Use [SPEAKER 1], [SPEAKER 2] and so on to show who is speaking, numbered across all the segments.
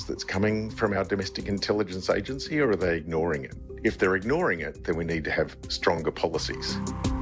[SPEAKER 1] evidence that's coming from our domestic intelligence agency, or are they ignoring it? If they're ignoring it, then we need to have stronger policies.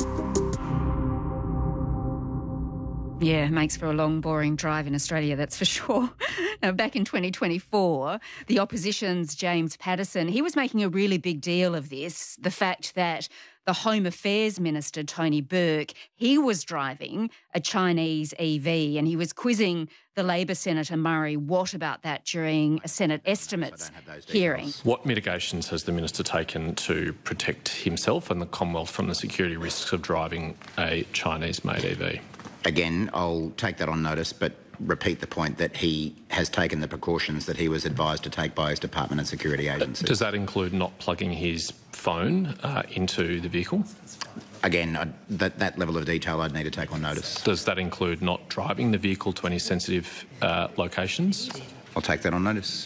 [SPEAKER 2] Yeah, makes for a long, boring drive in Australia, that's for sure. Now, back in 2024, the opposition's James Paterson, he was making a really big deal of this, the fact that the Home Affairs Minister, Tony Burke, he was driving a Chinese EV, and he was quizzing the Labor Senator Murray Watt about that during a Senate estimates hearing.
[SPEAKER 3] What mitigations has the Minister taken to protect himself and the Commonwealth from the security risks of driving a Chinese-made EV?
[SPEAKER 4] Again, I'll take that on notice, but repeat the point that he has taken the precautions that he was advised to take by his department and security agencies.
[SPEAKER 3] Does that include not plugging his phone into the vehicle?
[SPEAKER 4] Again, that level of detail I'd need to take on notice.
[SPEAKER 3] Does that include not driving the vehicle to any sensitive locations?
[SPEAKER 4] I'll take that on notice.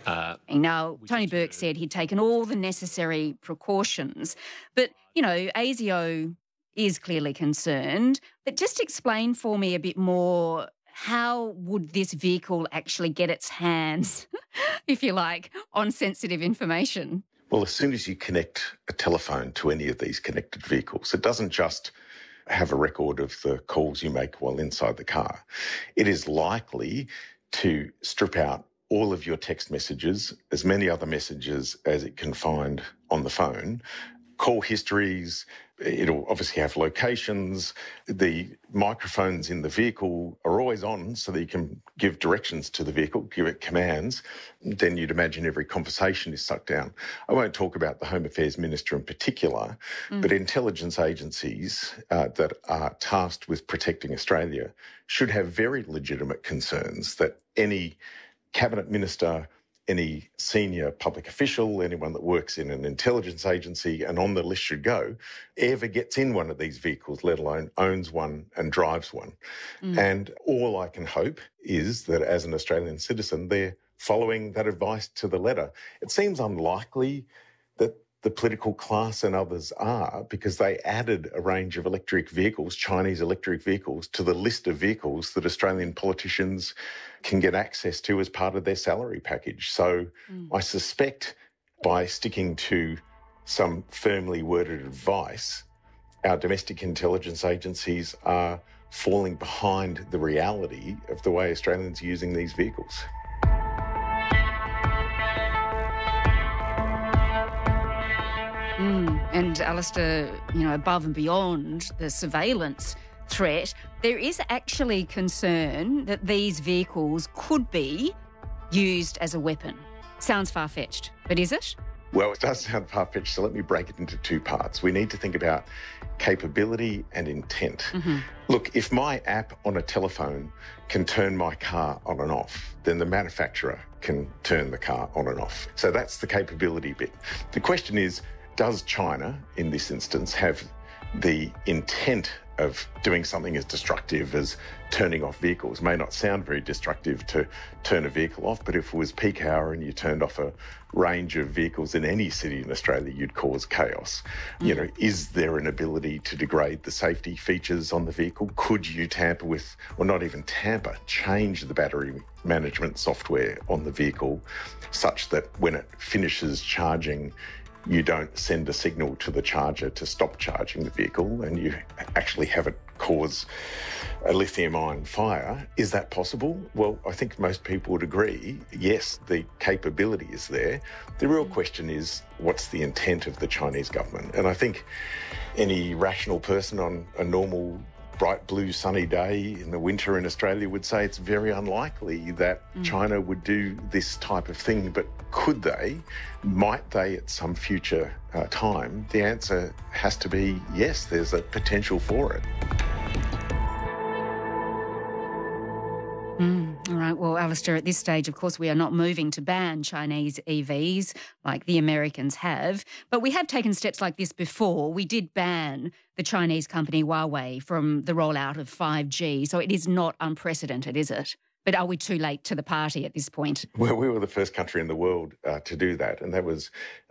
[SPEAKER 2] Now, Tony Burke said he'd taken all the necessary precautions, but, you know, ASIO is clearly concerned. But just explain for me a bit more, how would this vehicle actually get its hands, if you like, on sensitive information?
[SPEAKER 1] Well, as soon as you connect a telephone to any of these connected vehicles, it doesn't just have a record of the calls you make while inside the car. It is likely to strip out all of your text messages, as many other messages as it can find on the phone, call histories. It'll obviously have locations. The microphones in the vehicle are always on so that you can give directions to the vehicle, give it commands. Then you'd imagine every conversation is sucked down. I won't talk about the Home Affairs Minister in particular, but intelligence agencies that are tasked with protecting Australia should have very legitimate concerns that any cabinet minister, any senior public official, anyone that works in an intelligence agency, and on the list should go, ever gets in one of these vehicles, let alone owns one and drives one. And all I can hope is that as an Australian citizen, they're following that advice to the letter. It seems unlikely that the political class and others are, because they added a range of electric vehicles, Chinese electric vehicles, to the list of vehicles that Australian politicians can get access to as part of their salary package. So I suspect by sticking to some firmly worded advice, our domestic intelligence agencies are falling behind the reality of the way Australians are using these vehicles.
[SPEAKER 2] And Alistair, you know, above and beyond the surveillance threat, there is actually concern that these vehicles could be used as a weapon. Sounds far-fetched, but is it?
[SPEAKER 1] Well, it does sound far-fetched, so let me break it into two parts. We need to think about capability and intent. Look, if my app on a telephone can turn my car on and off, then the manufacturer can turn the car on and off. So that's the capability bit. The question is, does China, in this instance, have the intent of doing something as destructive as turning off vehicles? May not sound very destructive to turn a vehicle off, but if it was peak hour and you turned off a range of vehicles in any city in Australia, you'd cause chaos. You know, is there an ability to degrade the safety features on the vehicle? Could you tamper with, or not even tamper, change the battery management software on the vehicle such that when it finishes charging, you don't send a signal to the charger to stop charging the vehicle and you actually have it cause a lithium-ion fire? Is that possible? Well, I think most people would agree, yes, the capability is there. The real question is, what's the intent of the Chinese government? And I think any rational person on a normal bright blue sunny day in the winter in Australia would say it's very unlikely that China would do this type of thing. But could they? Might they at some future time? The answer has to be yes, there's a potential for it.
[SPEAKER 2] All right. Well, Alistair, at this stage, of course, we are not moving to ban Chinese EVs like the Americans have, but we have taken steps like this before. We did ban the Chinese company Huawei from the rollout of 5G, so it is not unprecedented, is it? But are we too late to the party at this point?
[SPEAKER 1] Well, we were the first country in the world to do that, and that was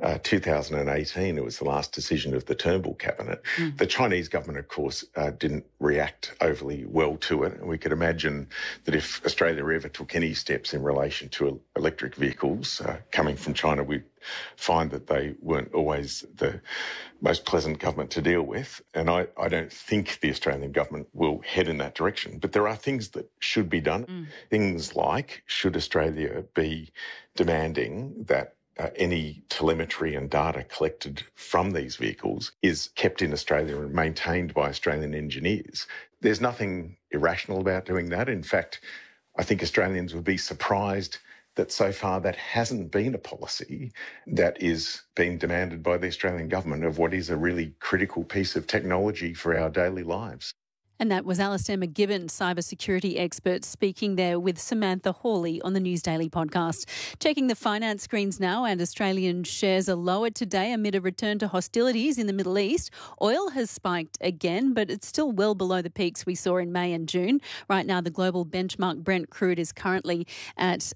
[SPEAKER 1] 2018. It was the last decision of the Turnbull cabinet. The Chinese government, of course, didn't react overly well to it, and we could imagine that if Australia ever took any steps in relation to electric vehicles coming from China, we'd find that they weren't always the most pleasant government to deal with. And I don't think the Australian government will head in that direction. But there are things that should be done. Things like, should Australia be demanding that any telemetry and data collected from these vehicles is kept in Australia and maintained by Australian engineers? There's nothing irrational about doing that. In fact, I think Australians would be surprised that so far that hasn't been a policy that is being demanded by the Australian government of what is a really critical piece of technology for our daily lives.
[SPEAKER 5] And that was Alastair McGibbon, cybersecurity expert, speaking there with Samantha Hawley on the News Daily podcast. Checking the finance screens now, and Australian shares are lower today amid a return to hostilities in the Middle East. Oil has spiked again, but it's still well below the peaks we saw in May and June. Right now, the global benchmark Brent crude is currently at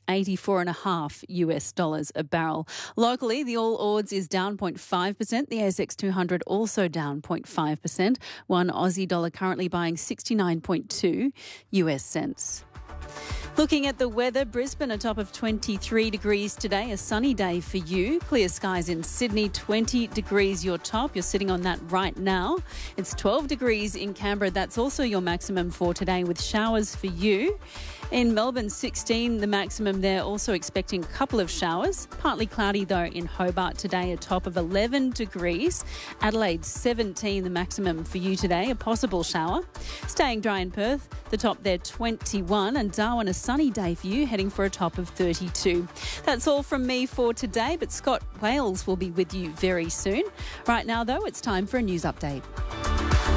[SPEAKER 5] $84.5 a barrel. Locally, the All Ords is down 0.5%. The ASX 200 also down 0.5%. One Aussie dollar currently buying 69.2 US cents. Looking at the weather, Brisbane atop of 23 degrees today, a sunny day for you. Clear skies in Sydney, 20 degrees your top. You're sitting on that right now. It's 12 degrees in Canberra. That's also your maximum for today with showers for you. In Melbourne, 16, the maximum there, also expecting a couple of showers. Partly cloudy, though, in Hobart today, a top of 11 degrees. Adelaide, 17, the maximum for you today, a possible shower. Staying dry in Perth, the top there, 21. And Darwin, a sunny day for you, heading for a top of 32. That's all from me for today, but Scott Wales will be with you very soon. Right now, though, it's time for a news update.